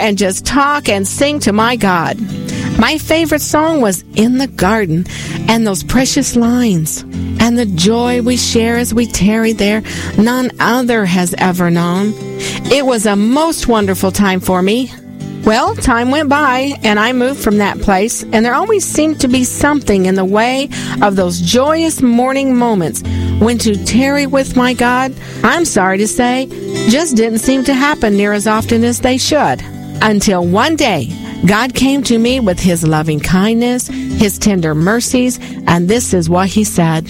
and just talk and sing to my God. My favorite song was In the Garden, and those precious lines, and the joy we share as we tarry there, none other has ever known. It was a most wonderful time for me. Well, time went by, and I moved from that place, and there always seemed to be something in the way of those joyous morning moments when to tarry with my God, I'm sorry to say, just didn't seem to happen near as often as they should. Until one day, God came to me with His loving kindness, His tender mercies, and this is what He said.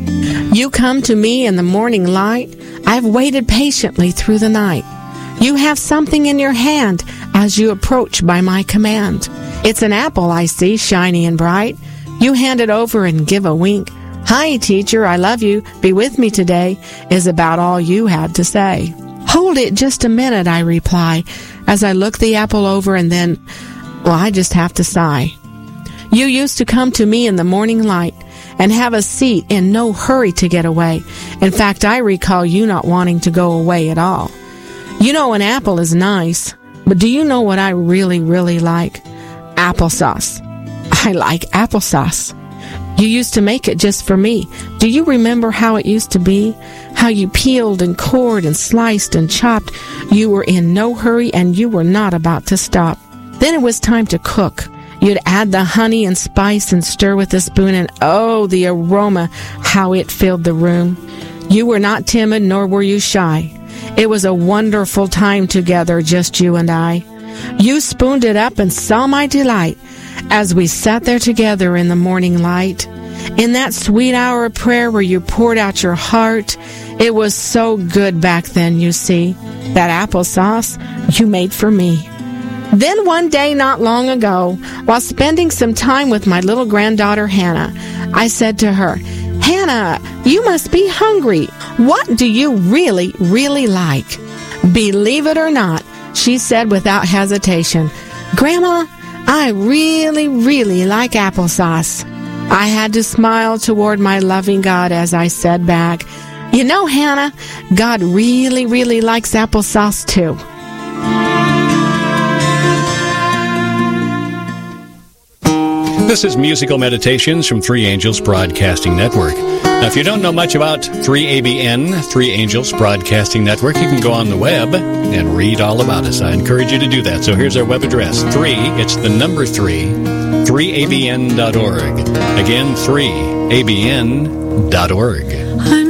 You come to me in the morning light. I've waited patiently through the night. You have something in your hand as you approach by my command. It's an apple I see, shiny and bright. You hand it over and give a wink. Hi, teacher, I love you. Be with me today, is about all you had to say. Hold it just a minute, I reply, as I look the apple over and then, I just have to sigh. You used to come to me in the morning light and have a seat in no hurry to get away. In fact, I recall you not wanting to go away at all. You know, an apple is nice, but do you know what I really, really like? Applesauce. I like applesauce. You used to make it just for me. Do you remember how it used to be? How you peeled and cored and sliced and chopped. You were in no hurry and you were not about to stop. Then it was time to cook. You'd add the honey and spice and stir with a spoon, and oh, the aroma, how it filled the room. You were not timid, nor were you shy. It was a wonderful time together, just you and I. You spooned it up and saw my delight as we sat there together in the morning light. In that sweet hour of prayer where you poured out your heart, it was so good back then, you see. That applesauce you made for me. Then one day not long ago, while spending some time with my little granddaughter Hannah, I said to her, Hannah, you must be hungry. What do you really, really like? Believe it or not, she said without hesitation, Grandma, I really, really like applesauce. I had to smile toward my loving God as I said back, You know, Hannah, God really, really likes applesauce too. This is Musical Meditations from Three Angels Broadcasting Network. Now, if you don't know much about 3ABN, Three Angels Broadcasting Network, you can go on the web and read all about us. I encourage you to do that. So here's our web address. 3ABN.org. Again, 3ABN.org.